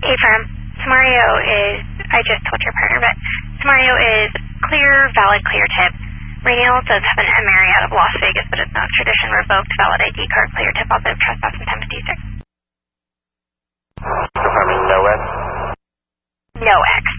Hey, Firm. Samario is, I just told your partner, but Samario is clear, valid, clear tip. Rainiel does have an MRE out of Las Vegas, but it's not tradition, revoked, valid ID card, clear tip, positive trespass, and 1056. Confirming no X? No X.